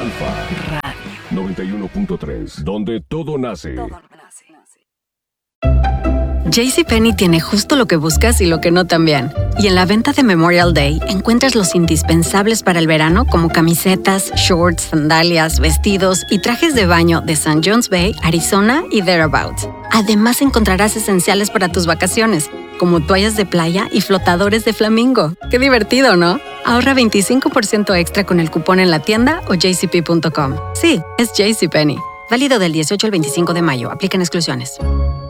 Alfa Radio 91.3, donde todo nace. JCPenney tiene justo lo que buscas y lo que no también. Y en la venta de Memorial Day encuentras los indispensables para el verano como camisetas, shorts, sandalias, vestidos y trajes de baño de St. John's Bay, Arizona y thereabouts. Además encontrarás esenciales para tus vacaciones, como toallas de playa y flotadores de flamingo. ¡Qué divertido!, ¿no? Ahorra 25% extra con el cupón en la tienda o jcp.com. Sí, es JCPenney. Válido del 18 al 25 de mayo. Aplican exclusiones.